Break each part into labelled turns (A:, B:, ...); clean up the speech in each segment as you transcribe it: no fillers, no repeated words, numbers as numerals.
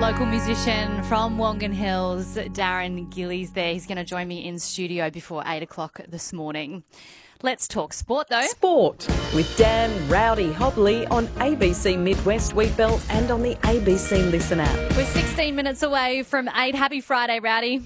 A: local musician from Wongan Hills, Darren Gillies there. He's going to join me in studio before 8 o'clock this morning. Let's talk sport, though.
B: Sport with Dan Rowdy Hobley on ABC Midwest Wheatbelt and on the ABC Listen app.
A: We're 16 minutes away from 8. Happy Friday, Rowdy.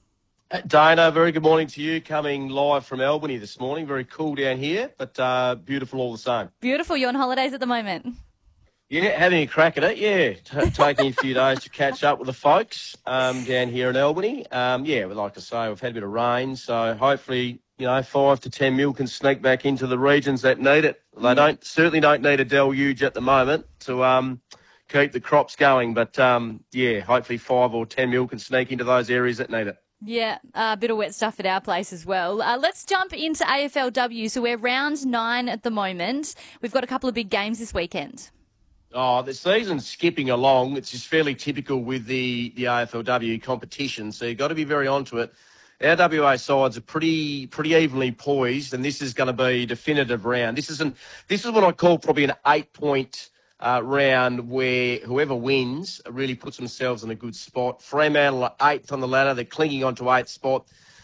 C: Dana, very good morning to you. Coming live from Albany this morning. Very cool down here, but beautiful all the same.
A: Beautiful. You're on holidays at the moment.
C: Yeah, having a crack at it, yeah. Taking a few days to catch up with the folks down here in Albany. Yeah, like I say, we've had a bit of rain, so hopefully, 5 to 10 mil can sneak back into the regions that need it. They certainly don't need a deluge at the moment to keep the crops going, but yeah, hopefully 5 or 10 mil can sneak into those areas that need it.
A: Yeah, a bit of wet stuff at our place as well. Let's jump into AFLW. So we're round 9 at the moment. We've got a couple of big games this weekend.
C: Oh, the season's skipping along. It's just fairly typical with the AFLW competition, so you've got to be very onto it. Our WA sides are pretty evenly poised, and this is going to be a definitive round. This is what I call probably an 8-point round where whoever wins really puts themselves in a good spot. Fremantle are 8th on the ladder. They're clinging on to 8th spot,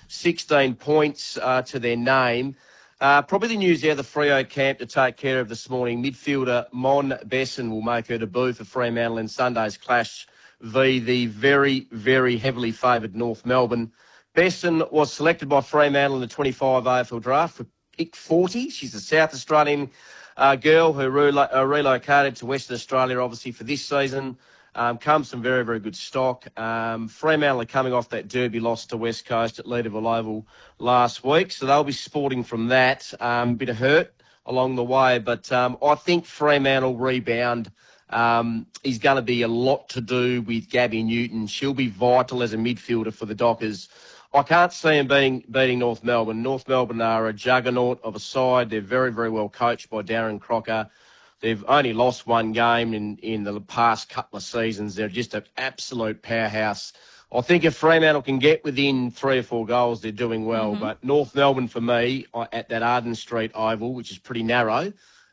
C: 16 points to their name. Probably the news out of the Freo camp to take care of this morning. Midfielder Mon Besson will make her debut for Fremantle in Sunday's clash v the very, very heavily favoured North Melbourne. Besson was selected by Fremantle in the 25 AFL draft for pick 40. She's a South Australian girl who relocated to Western Australia, obviously, for this season. Comes from very, very good stock. Fremantle are coming off that derby loss to West Coast at Leederville Oval last week, so they'll be sporting from that. Bit of hurt along the way, but I think Fremantle rebound is going to be a lot to do with Gabby Newton. She'll be vital as a midfielder for the Dockers. I can't see them beating North Melbourne. North Melbourne are a juggernaut of a side. They're very, very well coached by Darren Crocker. They've only lost one game in the past couple of seasons. They're just an absolute powerhouse. I think if Fremantle can get within 3 or 4 goals, they're doing well. Mm-hmm. But North Melbourne, for me, at that Arden Street Oval, which is pretty narrow,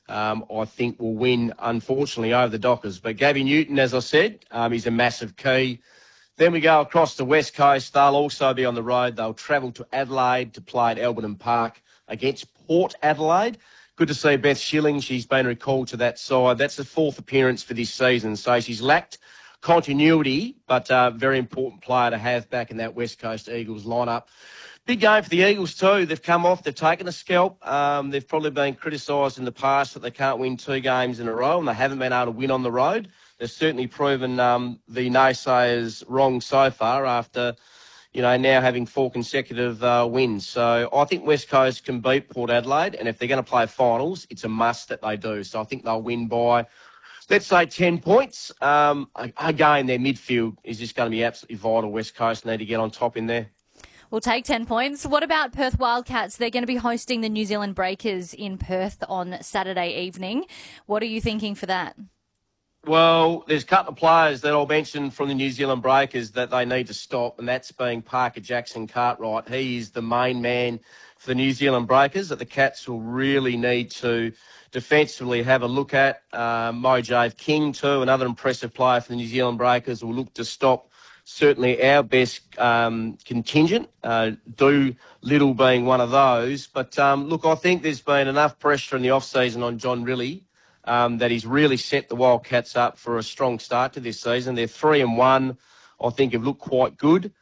C: I think will win, unfortunately, over the Dockers. But Gabby Newton, as I said, is a massive key. Then we go across the West Coast. They'll also be on the road. They'll travel to Adelaide to play at Alberton Park against Port Adelaide. Good to see Beth Schilling. She's been recalled to that side. That's the 4th appearance for this season. So she's lacked continuity, but a very important player to have back in that West Coast Eagles lineup. Big game for the Eagles too. They've come off. They've taken a scalp. They've probably been criticised in the past that they can't win 2 games in a row, and they haven't been able to win on the road. They've certainly proven the naysayers wrong so far after now having 4 consecutive wins. So I think West Coast can beat Port Adelaide, and if they're going to play finals, it's a must that they do. So I think they'll win by, let's say, 10 points. Again, their midfield is just going to be absolutely vital. West Coast need to get on top in there.
A: We'll take 10 points. What about Perth Wildcats? They're going to be hosting the New Zealand Breakers in Perth on Saturday evening. What are you thinking for that?
C: Well, there's a couple of players that I'll mention from the New Zealand Breakers that they need to stop, and that's being Parker Jackson Cartwright. He is the main man for the New Zealand Breakers that the Cats will really need to defensively have a look at. Mojave King, too, another impressive player for the New Zealand Breakers, will look to stop certainly our best contingent, Do Little being one of those. But, look, I think there's been enough pressure in the off-season on John Rillie that he's really set the Wildcats up for a strong start to this season. They're 3-1, I think, have looked quite good.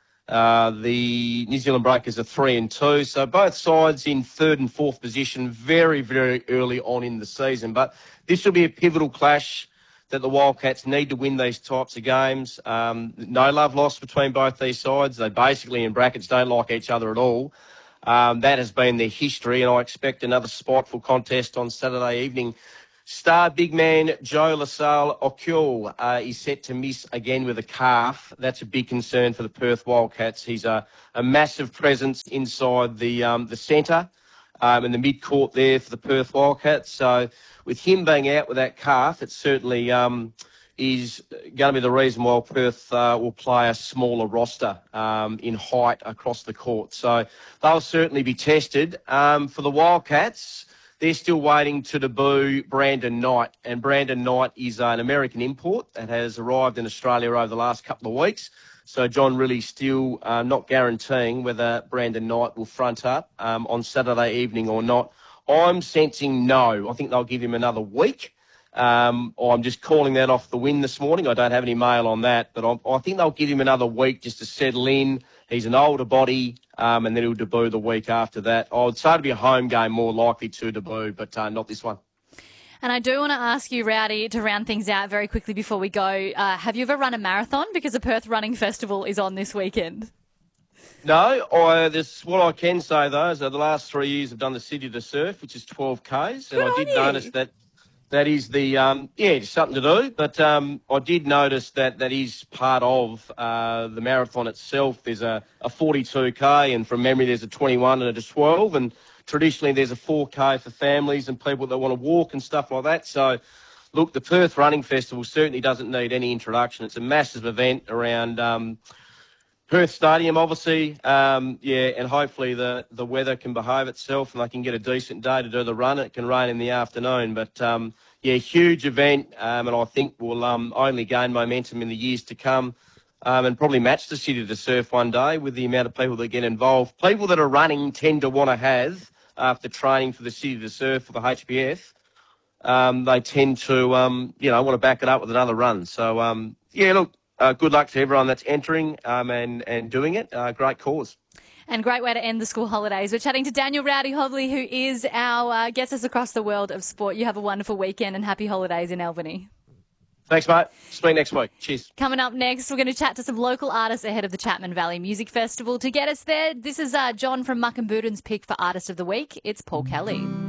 C: The New Zealand Breakers are 3-2, so both sides in 3rd and 4th position very, very early on in the season. But this will be a pivotal clash that the Wildcats need to win these types of games. No love lost between both these sides. They basically, in brackets, don't like each other at all. That has been their history, and I expect another spiteful contest on Saturday evening. Star big man Joe Lasalle-Okiul is set to miss again with a calf. That's a big concern for the Perth Wildcats. He's a massive presence inside the centre in the mid-court there for the Perth Wildcats. So with him being out with that calf, it certainly is going to be the reason why Perth will play a smaller roster in height across the court. So they'll certainly be tested. For the Wildcats, they're still waiting to debut Brandon Knight. And Brandon Knight is an American import that has arrived in Australia over the last couple of weeks. So John really still not guaranteeing whether Brandon Knight will front up on Saturday evening or not. I'm sensing no. I think they'll give him another week. I'm just calling that off the win this morning. I don't have any mail on that, but I think they'll give him another week just to settle in. He's an older body, and then he'll debut the week after that. I would say it'll be a home game more likely to debut, but not this one.
A: And I do want to ask you, Rowdy, to round things out very quickly before we go, have you ever run a marathon? Because the Perth Running Festival is on this weekend.
C: No, what I can say, though, is that the last 3 years I've done the City to Surf, which is 12Ks, and I did notice that is the, just something to do. But I did notice that is part of the marathon itself. There's a 42K, and from memory there's a 21 and a 12. And traditionally there's a 4K for families and people that want to walk and stuff like that. So, look, the Perth Running Festival certainly doesn't need any introduction. It's a massive event around Perth Stadium, obviously, and hopefully the weather can behave itself and they can get a decent day to do the run. It can rain in the afternoon, but huge event, and I think will only gain momentum in the years to come, and probably match the City to Surf one day with the amount of people that get involved. People that are running tend to want to have, after training for the City to Surf or the HBF, they tend to want to back it up with another run. So look. Good luck to everyone that's entering and doing it. Great cause.
A: And great way to end the school holidays. We're chatting to Daniel Rowdy Hobley, who is our gets us across the world of sport. You have a wonderful weekend and happy holidays in Albany.
C: Thanks, mate. Speak next week. Cheers.
A: Coming up next, we're going to chat to some local artists ahead of the Chapman Valley Music Festival. To get us there, this is John from Muck and Booden's pick for Artist of the Week. It's Paul Kelly.